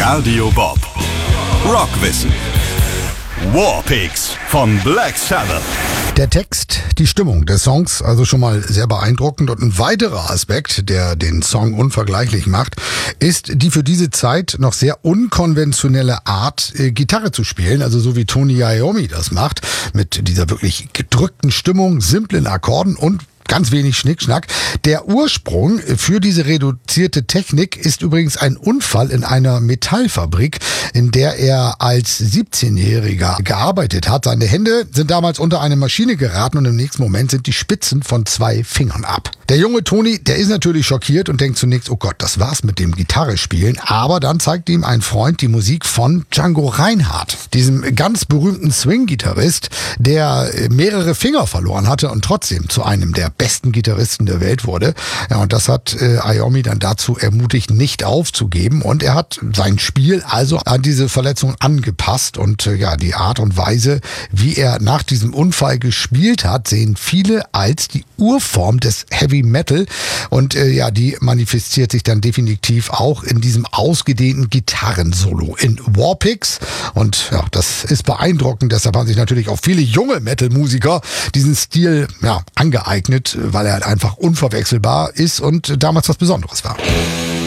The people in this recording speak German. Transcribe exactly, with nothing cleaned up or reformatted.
Radio Bob. Rockwissen. Warpix von Black Sabbath. Der Text, die Stimmung des Songs, also schon mal sehr beeindruckend. Und ein weiterer Aspekt, der den Song unvergleichlich macht, ist die für diese Zeit noch sehr unkonventionelle Art, äh, Gitarre zu spielen. Also so wie Tony Iommi das macht, mit dieser wirklich gedrückten Stimmung, simplen Akkorden und ganz wenig Schnickschnack. Der Ursprung für diese reduzierte Technik ist übrigens ein Unfall in einer Metallfabrik, in der er als siebzehnjähriger gearbeitet hat. Seine Hände sind damals unter eine Maschine geraten und im nächsten Moment sind die Spitzen von zwei Fingern ab. Der junge Tony, der ist natürlich schockiert und denkt zunächst, oh Gott, das war's mit dem Gitarrespielen. Aber dann zeigt ihm ein Freund die Musik von Django Reinhardt, diesem ganz berühmten Swing-Gitarrist, der mehrere Finger verloren hatte und trotzdem zu einem der besten Gitarristen der Welt wurde. Ja, und das hat äh, Iommi dann dazu ermutigt, nicht aufzugeben. Und er hat sein Spiel also an diese Verletzung angepasst. Und äh, ja, die Art und Weise, wie er nach diesem Unfall gespielt hat, sehen viele als die Urform des Heavy Metal. Und äh, ja, die manifestiert sich dann definitiv auch in diesem ausgedehnten Gitarrensolo in Warpix. Und ja, das ist beeindruckend. Deshalb haben sich natürlich auch viele junge Metal-Musiker diesen Stil ja, angeeignet, weil er halt einfach unverwechselbar ist und damals was Besonderes war.